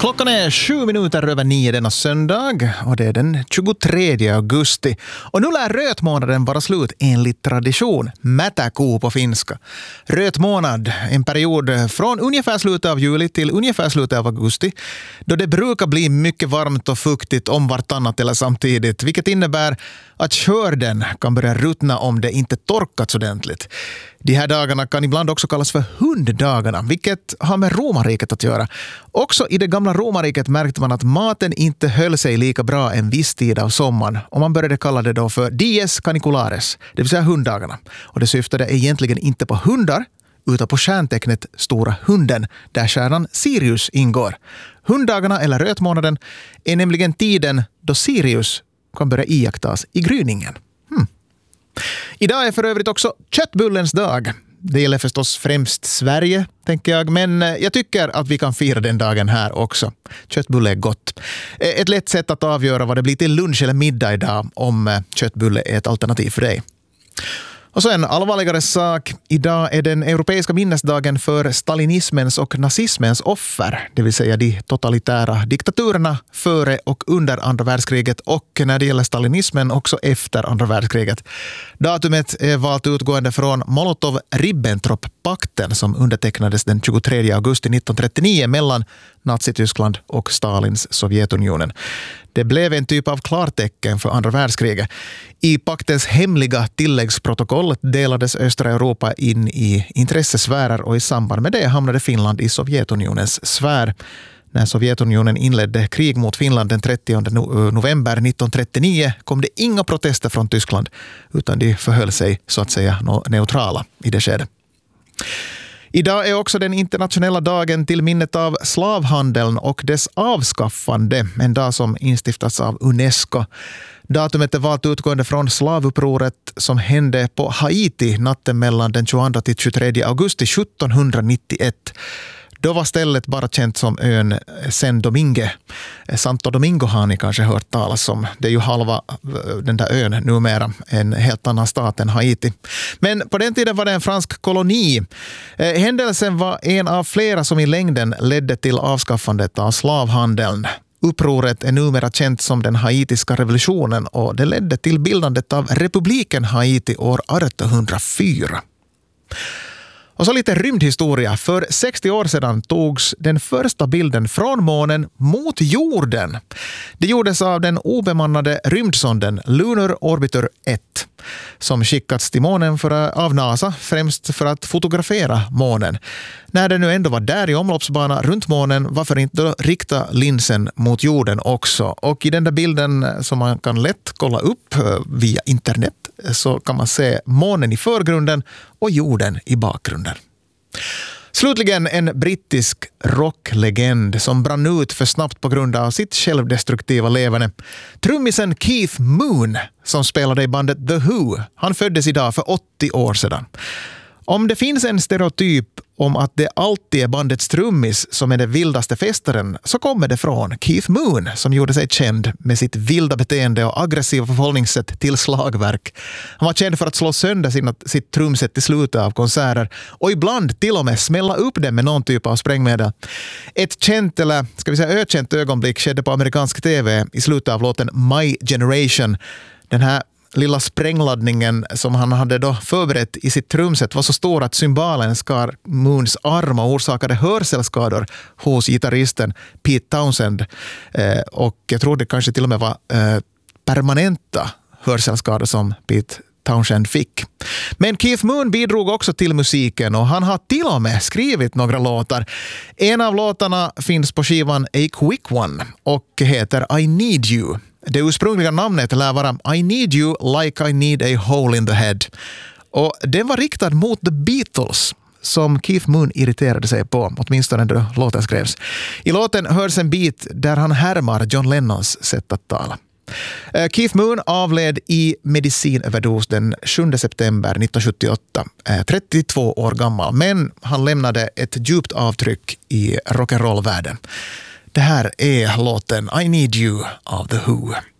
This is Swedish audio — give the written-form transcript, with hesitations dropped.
Klockan är 7:07 denna söndag och det är den 23 augusti. Och nu lär rötmånaden vara slut enligt tradition, mätäkuu på finska. Rötmånad, en period från ungefär slutet av juli till ungefär slutet av augusti, då det brukar bli mycket varmt och fuktigt om vartannat eller samtidigt, vilket innebär att skörden kan börja ruttna om det inte torkats ordentligt. De här dagarna kan ibland också kallas för hunddagarna, vilket har med romarriket att göra. Också i det gamla romarriket märkte man att maten inte höll sig lika bra en viss tid av sommaren, och man började kalla det då för dies caniculares, det vill säga hunddagarna. Och det syftade egentligen inte på hundar, utan på stjärntecknet Stora hunden, där stjärnan Sirius ingår. Hunddagarna eller rötmånaden är nämligen tiden då Sirius kan börja iakttas i gryningen. Idag är för övrigt också köttbullens dag. Det gäller förstås främst Sverige, tänker jag, men jag tycker att vi kan fira den dagen här också. Köttbulle är gott. Ett lätt sätt att avgöra vad det blir till lunch eller middag idag om köttbulle är ett alternativ för dig. Och så en allvarligare sak. Idag är den europeiska minnesdagen för stalinismens och nazismens offer, det vill säga de totalitära diktaturerna före och under andra världskriget, och när det gäller stalinismen också efter andra världskriget. Datumet är valt utgående från Molotov-Ribbentrop-pakten som undertecknades den 23 augusti 1939 mellan Nazityskland och Stalins Sovjetunionen. Det blev en typ av klartecken för andra världskriget. I paktens hemliga tilläggsprotokoll delades östra Europa in i intressesfärer, och i samband med det hamnade Finland i Sovjetunionens sfär. När Sovjetunionen inledde krig mot Finland den 30 november 1939 kom det inga protester från Tyskland, utan de förhöll sig så att säga neutrala i det skedet. Idag är också den internationella dagen till minnet av slavhandeln och dess avskaffande, en dag som instiftats av UNESCO. Datumet är valt utgående från slavupproret som hände på Haiti natten mellan den 22 till 23 augusti 1791. Då var stället bara känt som ön Saint-Domingue. Santo Domingo har ni kanske hört talas om. Det är ju halva den där ön numera, en helt annan stat än Haiti. Men på den tiden var det en fransk koloni. Händelsen var en av flera som i längden ledde till avskaffandet av slavhandeln. Upproret är numera känt som den haitiska revolutionen, och det ledde till bildandet av republiken Haiti år 1804. Och så lite rymdhistoria. För 60 år sedan togs den första bilden från månen mot jorden. Det gjordes av den obemannade rymdsonden Lunar Orbiter 1 som skickats till månen av NASA, främst för att fotografera månen. När den nu ändå var där i omloppsbana runt månen, varför inte rikta linsen mot jorden också? Och i den där bilden som man kan lätt kolla upp via internet så kan man se månen i förgrunden och jorden i bakgrunden. Slutligen en brittisk rocklegend som brann ut för snabbt på grund av sitt självdestruktiva levande. Trummisen Keith Moon som spelade i bandet The Who, han föddes idag för 80 år sedan. Om det finns en stereotyp om att det alltid är bandets trummis som är den vildaste festaren, så kommer det från Keith Moon som gjorde sig känd med sitt vilda beteende och aggressiva förhållningssätt till slagverk. Han var känd för att slå sönder sitt trumset i slutet av konserter och ibland till och med smälla upp det med någon typ av sprängmedel. Ett känt, eller ska vi säga ökänt ögonblick skedde på amerikansk tv i slutet av låten My Generation. Den här lilla sprängladdningen som han hade då förberett i sitt trumset var så stor att cymbalen skar Moons arm och orsakade hörselskador hos gitarristen Pete Townshend. Och jag tror det kanske till och med var permanenta hörselskador som Pete Townshend fick. Men Keith Moon bidrog också till musiken, och han har till och med skrivit några låtar. En av låtarna finns på skivan A Quick One och heter I Need You. Det ursprungliga namnet lär vara I Need You Like I Need a Hole in the Head. Och den var riktad mot The Beatles som Keith Moon irriterade sig på, åtminstone när låten skrevs. I låten hörs en bit där han härmar John Lennons sätt att tala. Keith Moon avled i medicinöverdos den 7 september 1978, 32 år gammal, men han lämnade ett djupt avtryck i rock'n'roll-världen. Det här är låten I Need You av The Who.